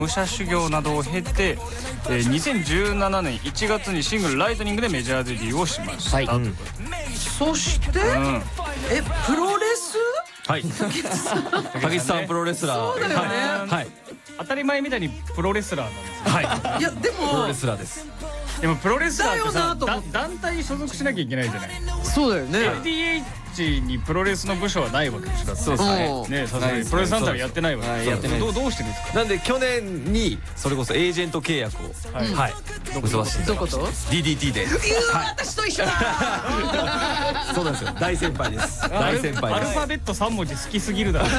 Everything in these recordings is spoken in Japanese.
武者修行などを経て、2017年1月にシングル「ライトニング」でメジャーデビューをしました。 そして、プロレス？ はい。武さんプロレスラー。 そうだよね。 はい。当たり前みたいにプロレスラーなんですよ。 はい。 いやでもプロレスラーです。 でもプロレスラーってさ、 だよなと思って団体に所属しなきゃいけないじゃない。 そうだよね。 LDH にプロレスの部署はないわけでしょ。 そうですね。 ね、さすがにプロレス団体はやってないわけ。 やってない。 どうしてるんですか。 なんで去年にそれこそエージェント契約をはい結ばせていただきました。 どこと DDT で。 私と一緒だ。 そうなんですよ。大先輩です。大先輩です。 アルファベット3文字好きすぎるだろ。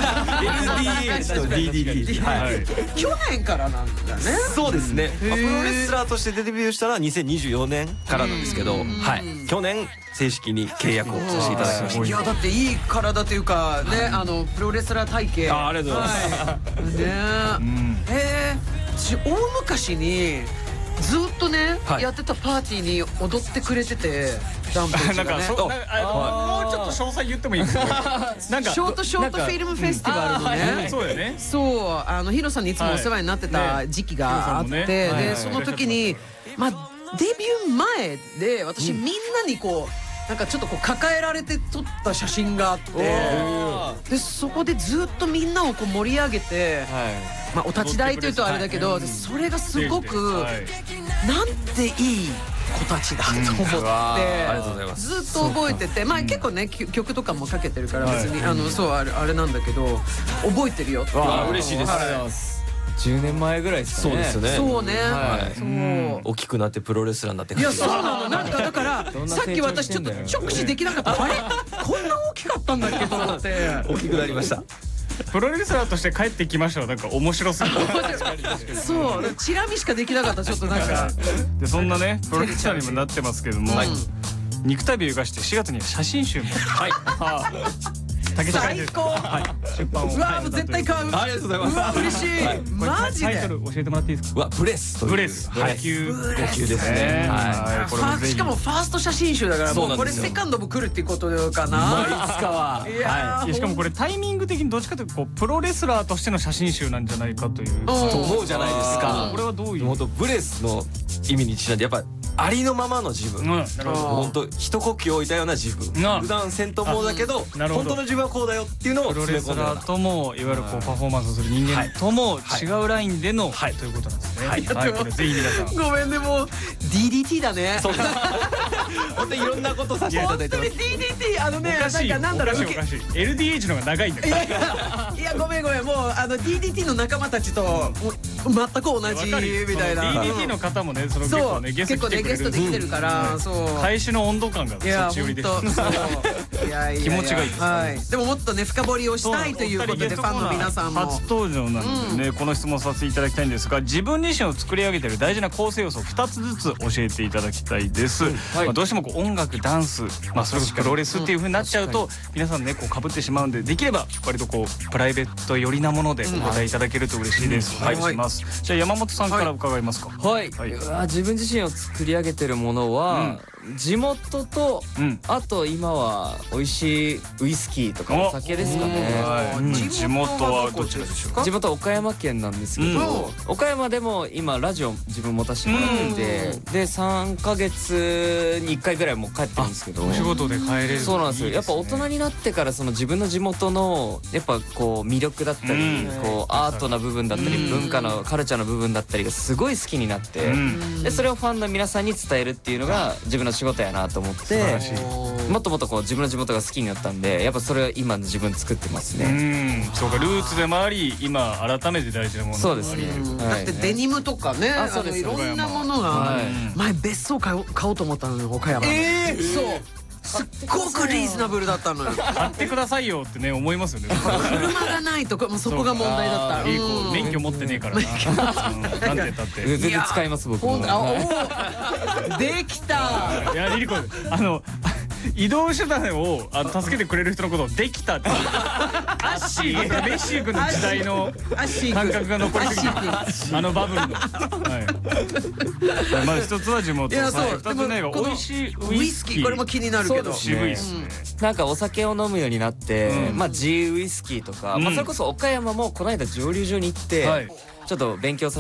LDH と DDT。はい。 去年からなんだね。 そうですね。プロレスラーとしてデビューしたのは2024年からなんですけど、はい。去年正式に契約をさせていただきました。 いやだっていい体というかね、プロレスラー体型。 ありがとうございます。 ね。大昔にずっとねはいやってたパーティーに踊ってくれてて、ダンプなんかがね。 もうちょっと詳細言ってもいいですか。なんかショートフィルムフェスティバルのね。 そうよね。 そうヒロさんにいつもお世話になってた時期があって、でその時にまあデビュー前で私みんなにこうなんかちょっとこう抱えられて撮った写真があって、でそこでずっとみんなをこう盛り上げて、まあお立ち台というとあれだけど、それがすごくなんていい子たちだと思って、 ありがとうございます。 ずっと覚えてて、まあ結構ね曲とかもかけてるから別にそうあれなんだけど覚えてるよって。 嬉しいです。 10年前ぐらいですかね。 そうですよね。 そうね。 大きくなってプロレスラーになって。 いやそうなの。なんかだからさっき私ちょっと直視できなかった。あれこんな大きかったんだっけと思って。 大きくなりました。 プロレスラーとして帰ってきました。なんか面白すぎる。 そうチラ見しかできなかった。ちょっとなんかでそんなねプロレスラーにもなってますけども、肉旅を生かして4月には写真集も最高。 出版を。 うわもう絶対買う。 ありがとうございます。 うわ嬉しい。マジで。 タイトル教えてもらっていいですか。 ブレス。 ブレス。5級ですね。 しかもファースト写真集だからもうこれセカンドも来るっていうことかな。 いつかは。 しかもこれタイミング的にどっちかというとこうプロレスラーとしての写真集なんじゃないかという。 と思うじゃないですか。 これはどういう。 本当ブレスの意味にちなんでやっぱありのままの自分。本当一呼吸置いたような自分。普段戦闘モードだけど本当の自分はこうだよっていうのをプロレスラーともいわゆるこうパフォーマンスをする人間とも違うラインでのということなんですね。はいこれぜひ皆さん。 ごめんねもう DDT だね。 本当にいろんなことさせていただいてます。 本当に DDT なんだろう。 おかしい LDH の方が長いんだけど。 いやごめんもうDDT の仲間たちと全く同じみたいな。 DDT の方もねその結構ねゲスト来てくれる。 ゲストできてるから開始の温度感がそっち寄りです。気持ちがいいです。 でももっとね深掘りをしたいということでファンの皆さんも初登場なのでねこの質問させていただきたいんですが、自分自身を作り上げている大事な構成要素を2つずつ教えていただきたいです。どうしてもこう音楽ダンスそれこそプロレスっていう風になっちゃうと皆さんねこう被ってしまうんで、できれば割とこうプライベート寄りなものでお答えいただけると嬉しいです。お願いします。じゃあ山本さんから伺いますか。 はい。自分自身を作り上げてるものは地元とあと今は美味しいウイスキーとかお酒ですかね。 地元はどちらでしょうか。 地元は岡山県なんですけど、岡山でも今ラジオ自分持たせてもらってで3ヶ月に1回ぐらいもう帰ってるんですけど、 お仕事で帰れる。 そうなんですよ。やっぱ大人になってからその自分の地元のやっぱこう魅力だったりこうアートな部分だったり文化のカルチャーの部分だったりがすごい好きになって、でそれをファンの皆さんに伝えるっていうのが自分の仕事やなと思って、もっともっとこう自分の地元が好きになったんで、やっぱそれは今の自分作ってますね。 そうか、ルーツでもあり今改めて大事なものそうですね。 だってデニムとかねいろんなものが前別荘買おうと思ったのよ岡山。そうすっごくリーズナブルだったのよ。 買ってくださいよってね思いますよね。 車がないとかそこが問題だった。 免許持ってねえからな。なんてだって全然使います僕も。 できた。 いやリリコ移動手段を助けてくれる人のことをできたってアッシーメッシー君の時代の感覚が残りすぎるバブルの。まず一つは地元、二つ目が美味しいウイスキー。 これも気になるけど渋いっすね。 なんかお酒を飲むようになって地ウイスキーとかそれこそ岡山もこの間蒸留所に行ってちちょっと勉強さ